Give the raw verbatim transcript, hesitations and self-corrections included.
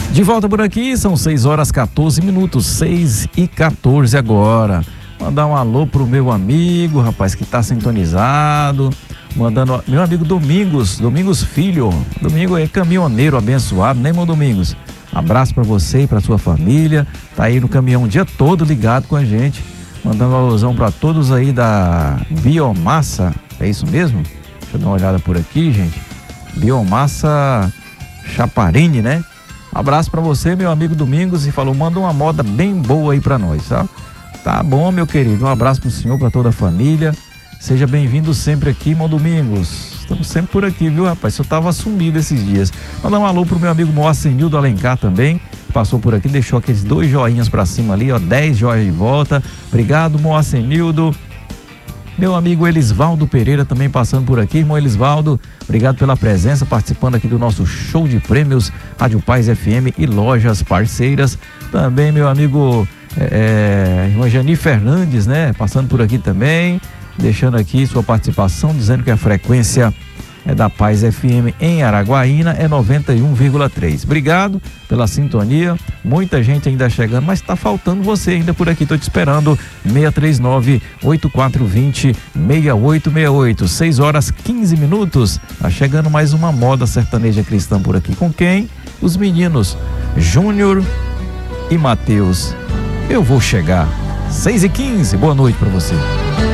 De volta por aqui, são seis horas quatorze minutos, seis e quatorze agora. Mandar um alô pro meu amigo, rapaz, que tá sintonizado. Mandando, meu amigo Domingos, Domingos Filho. Domingo é caminhoneiro abençoado, né, meu Domingos? Abraço pra você e pra sua família. Tá aí no caminhão o dia todo ligado com a gente. Mandando um alusão pra todos aí da Biomassa. É isso mesmo? Deixa eu dar uma olhada por aqui, gente. Biomassa Chaparini, né? Abraço pra você, meu amigo Domingos, e falou, manda uma moda bem boa aí pra nós, tá? Tá bom, meu querido, um abraço pro senhor, pra toda a família. Seja bem-vindo sempre aqui, irmão Domingos. Estamos sempre por aqui, viu, rapaz? Eu tava sumido esses dias. Mandar um alô pro meu amigo Moacenildo Alencar também, passou por aqui, deixou aqueles dois joinhas pra cima ali, ó, dez joias de volta. Obrigado, Moacenildo. Meu amigo Elisvaldo Pereira também passando por aqui. Irmão Elisvaldo, obrigado pela presença, participando aqui do nosso show de prêmios Rádio Paz F M e lojas parceiras. Também meu amigo é, irmã Jani Fernandes, né? Passando por aqui também, deixando aqui sua participação, dizendo que a frequência é da Paz F M em Araguaína é noventa e um vírgula três. Obrigado pela sintonia, muita gente ainda chegando, mas tá faltando você ainda por aqui, tô te esperando. Seis três nove, oito quatro dois zero, seis oito seis oito, seis horas quinze minutos, tá chegando mais uma moda sertaneja cristã por aqui, com quem? Os meninos Júnior e Matheus. Eu vou chegar. Seis e quinze, boa noite pra você.